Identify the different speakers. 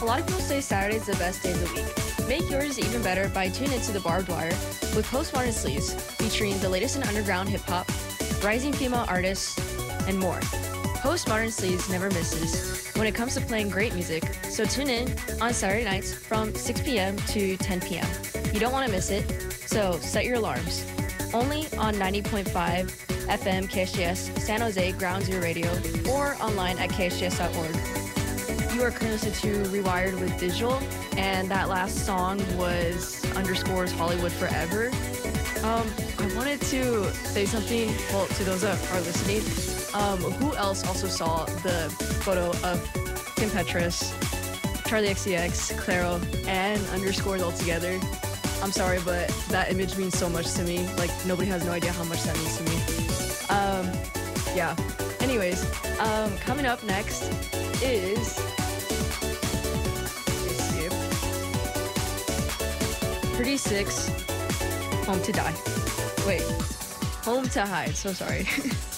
Speaker 1: A lot of people say Saturday is the best day of the week. Make yours even better by tuning into The Barbed Wire with Postmodern Sleaze, featuring the latest in underground hip-hop, rising female artists, and more. Postmodern Sleaze never misses when it comes to playing great music, so tune in on Saturday nights from 6 p.m. to 10 p.m. You don't want to miss it, so set your alarms. Only on 90.5 FM KSJS San Jose Ground Zero Radio or online at ksjs.org. You are currently listening to Rewired with Digital, and that last song was _ Hollywood Forever. I wanted to say something, well, to those that are listening. Who else also saw the photo of Kim Petras, Charlie XCX, Clairo, and _ all together? I'm sorry, but that image means so much to me. Like, nobody has no idea how much that means to me. Yeah. Anyways, coming up next is... let's see. Pretty Six, Home to Die. Wait, Home to Hide, so sorry.